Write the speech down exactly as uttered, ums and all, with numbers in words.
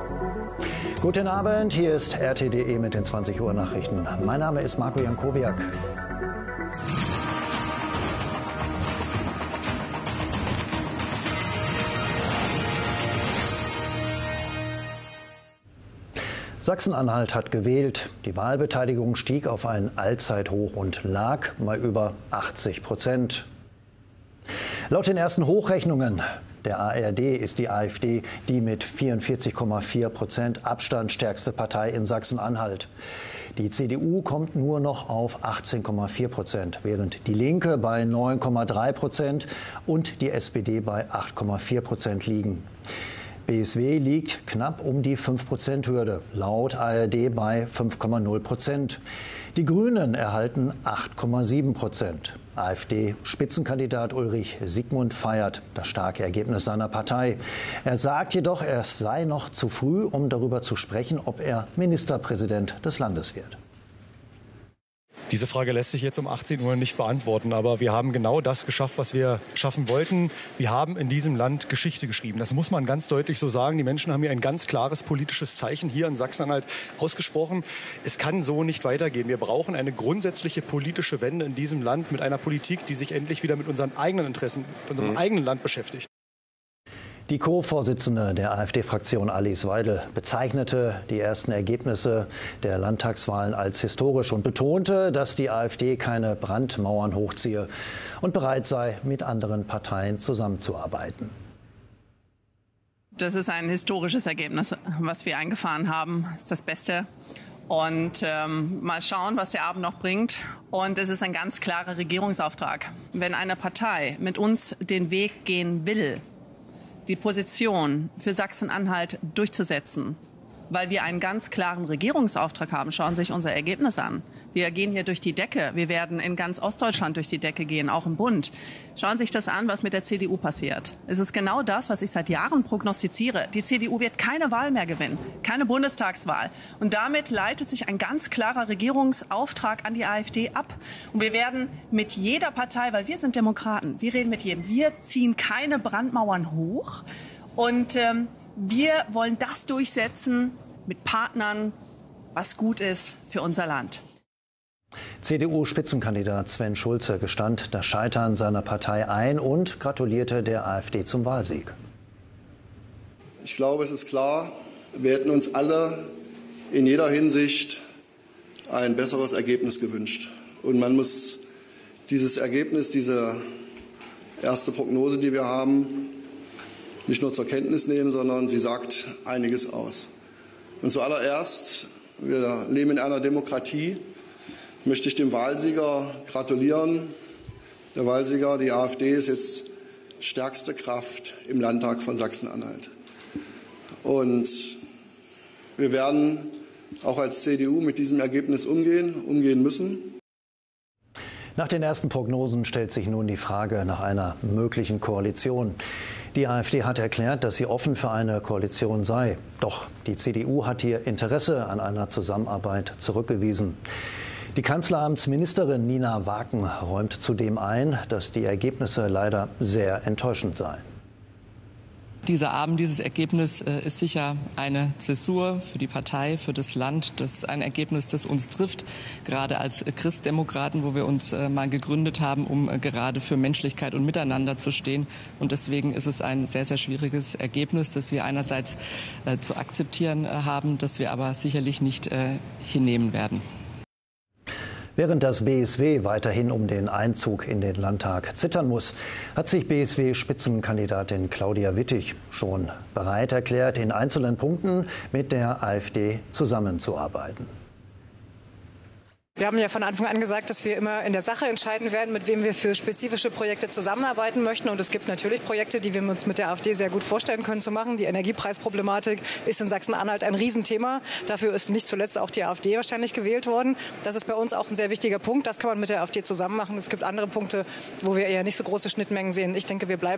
Guten Abend, hier ist R T D E mit den zwanzig Uhr Nachrichten. Mein Name ist Marco Jankowiak. Sachsen-Anhalt hat gewählt. Die Wahlbeteiligung stieg auf ein Allzeithoch und lag mal über achtzig Prozent. Laut den ersten Hochrechnungen der A R D ist die AfD die mit vierundvierzig Komma vier Prozent Abstand stärkste Partei in Sachsen-Anhalt. Die C D U kommt nur noch auf achtzehn Komma vier Prozent, während die Linke bei neun Komma drei Prozent und die S P D bei acht Komma vier Prozent liegen. B S W liegt knapp um die fünf Prozent Hürde, laut A R D bei fünf Komma null Prozent. Die Grünen erhalten acht Komma sieben Prozent. AfD-Spitzenkandidat Ulrich Siegmund feiert das starke Ergebnis seiner Partei. Er sagt jedoch, es sei noch zu früh, um darüber zu sprechen, ob er Ministerpräsident des Landes wird. Diese Frage lässt sich jetzt um achtzehn Uhr nicht beantworten, aber wir haben genau das geschafft, was wir schaffen wollten. Wir haben in diesem Land Geschichte geschrieben. Das muss man ganz deutlich so sagen. Die Menschen haben hier ein ganz klares politisches Zeichen hier in Sachsen-Anhalt ausgesprochen. Es kann so nicht weitergehen. Wir brauchen eine grundsätzliche politische Wende in diesem Land mit einer Politik, die sich endlich wieder mit unseren eigenen Interessen, mit unserem mhm. eigenen Land beschäftigt. Die Co-Vorsitzende der AfD-Fraktion Alice Weidel bezeichnete die ersten Ergebnisse der Landtagswahlen als historisch und betonte, dass die AfD keine Brandmauern hochziehe und bereit sei, mit anderen Parteien zusammenzuarbeiten. Das ist ein historisches Ergebnis, was wir eingefahren haben. Das ist das Beste. Und ähm, mal schauen, was der Abend noch bringt. Und es ist ein ganz klarer Regierungsauftrag. Wenn eine Partei mit uns den Weg gehen will, die Position für Sachsen-Anhalt durchzusetzen, weil wir einen ganz klaren Regierungsauftrag haben. Schauen Sie sich unser Ergebnis an. Wir gehen hier durch die Decke. Wir werden in ganz Ostdeutschland durch die Decke gehen, auch im Bund. Schauen Sie sich das an, was mit der C D U passiert. Es ist genau das, was ich seit Jahren prognostiziere. Die C D U wird keine Wahl mehr gewinnen, keine Bundestagswahl. Und damit leitet sich ein ganz klarer Regierungsauftrag an die AfD ab. Und wir werden mit jeder Partei, weil wir sind Demokraten, wir reden mit jedem, wir ziehen keine Brandmauern hoch. Und ähm, wir wollen das durchsetzen mit Partnern, was gut ist für unser Land. C D U-Spitzenkandidat Sven Schulze gestand das Scheitern seiner Partei ein und gratulierte der AfD zum Wahlsieg. Ich glaube, es ist klar, wir hätten uns alle in jeder Hinsicht ein besseres Ergebnis gewünscht. Und man muss dieses Ergebnis, diese erste Prognose, die wir haben, nicht nur zur Kenntnis nehmen, sondern sie sagt einiges aus. Und zuallererst, wir leben in einer Demokratie, möchte ich dem Wahlsieger gratulieren. Der Wahlsieger, die AfD, ist jetzt stärkste Kraft im Landtag von Sachsen-Anhalt. Und wir werden auch als C D U mit diesem Ergebnis umgehen, umgehen müssen. Nach den ersten Prognosen stellt sich nun die Frage nach einer möglichen Koalition. Die AfD hat erklärt, dass sie offen für eine Koalition sei. Doch die C D U hat ihr Interesse an einer Zusammenarbeit zurückgewiesen. Die Kanzleramtsministerin Nina Waken räumt zudem ein, dass die Ergebnisse leider sehr enttäuschend seien. Dieser Abend, dieses Ergebnis äh, ist sicher eine Zäsur für die Partei, für das Land. Das ist ein Ergebnis, das uns trifft, gerade als Christdemokraten, wo wir uns äh, mal gegründet haben, um äh, gerade für Menschlichkeit und Miteinander zu stehen. Und deswegen ist es ein sehr, sehr schwieriges Ergebnis, das wir einerseits äh, zu akzeptieren äh, haben, das wir aber sicherlich nicht äh, hinnehmen werden. Während das B S W weiterhin um den Einzug in den Landtag zittern muss, hat sich B S W-Spitzenkandidatin Claudia Wittig schon bereit erklärt, in einzelnen Punkten mit der AfD zusammenzuarbeiten. Wir haben ja von Anfang an gesagt, dass wir immer in der Sache entscheiden werden, mit wem wir für spezifische Projekte zusammenarbeiten möchten. Und es gibt natürlich Projekte, die wir uns mit der AfD sehr gut vorstellen können zu machen. Die Energiepreisproblematik ist in Sachsen-Anhalt ein Riesenthema. Dafür ist nicht zuletzt auch die AfD wahrscheinlich gewählt worden. Das ist bei uns auch ein sehr wichtiger Punkt. Das kann man mit der AfD zusammen machen. Es gibt andere Punkte, wo wir eher nicht so große Schnittmengen sehen. Ich denke, wir bleiben